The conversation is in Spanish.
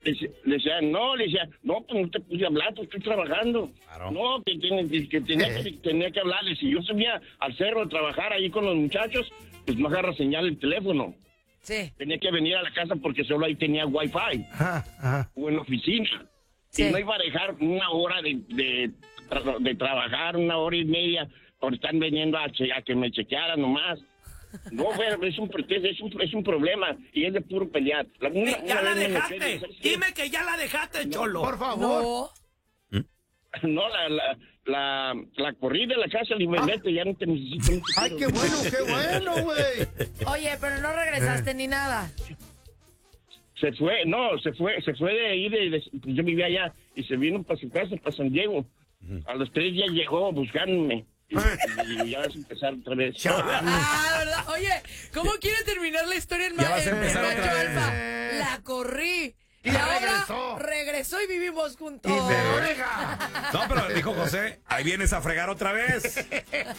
le decía, no, pues no te puse a hablar, pues estoy trabajando. Claro. No, que tenía que hablarles. Si yo subía al cerro a trabajar ahí con los muchachos, pues no agarra señal el teléfono. Sí. Tenía que venir a la casa porque solo ahí tenía wifi. O en la oficina. Sí. Y no iba a dejar una hora de trabajar, 1 hora y media, por estar viniendo a que me chequearan nomás. No, pero es un problema y es de puro pelear. ¡Ya la dejaste! Dime que ya la dejaste, Cholo. Por favor. No, la corrí de la casa y me vete, ya no te necesito. Ay, qué bueno, güey. Oye, pero no regresaste ni nada. Se fue de ahí, yo vivía allá, y se vino para su casa, para San Diego. A los 3 días llegó buscándome. Y ya vas a empezar otra vez. ¿Verdad? Oye, ¿cómo quiere terminar la historia en Ya vas a en empezar Macho otra vez. Alfa? La corrí. Y ahora regresó y vivimos juntos. Y se oiga. No, pero dijo José, ahí vienes a fregar otra vez.